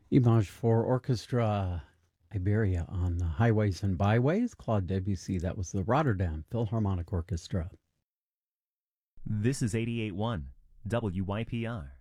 Image for Orchestra, Iberia on the Highways and Byways, Claude Debussy. That was the Rotterdam Philharmonic Orchestra. This is 88.1 WYPR.